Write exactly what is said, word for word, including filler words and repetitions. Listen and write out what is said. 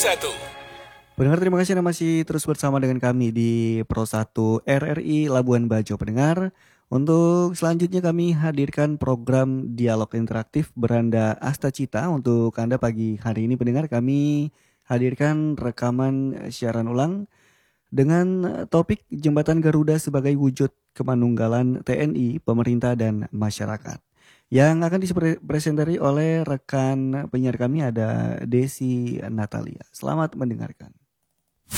satu. Pendengar, terima kasih Anda masih terus bersama dengan kami di Pro satu R R I Labuan Bajo. Pendengar, untuk selanjutnya kami hadirkan program Dialog Interaktif Beranda Astacita. Untuk Anda pagi hari ini pendengar, kami hadirkan rekaman siaran ulang dengan topik Jembatan Garuda sebagai wujud kemanunggalan T N I, pemerintah dan masyarakat. Yang akan dipresentasi oleh rekan penyiar kami ada Desi Natalia. Selamat mendengarkan.